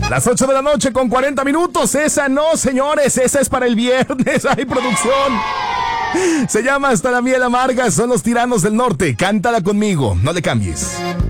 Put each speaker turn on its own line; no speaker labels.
Las 8 de la noche con 40 minutos. Esa no, señores, esa es para el viernes. Hay producción. Se llama Hasta la miel amarga. Son los Tiranos del Norte. Cántala conmigo, no le cambies.